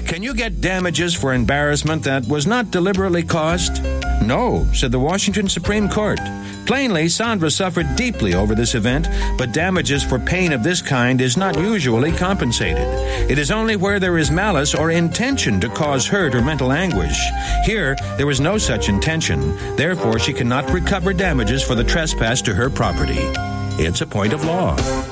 Can you get damages for embarrassment that was not deliberately caused? No, said the Washington Supreme Court. Plainly, Sandra suffered deeply over this event, but damages for pain of this kind is not usually compensated. It is only where there is malice or intention to cause hurt or mental anguish. Here, there was no such intention. Therefore, she cannot recover damages for the trespass to her property. It's a point of law.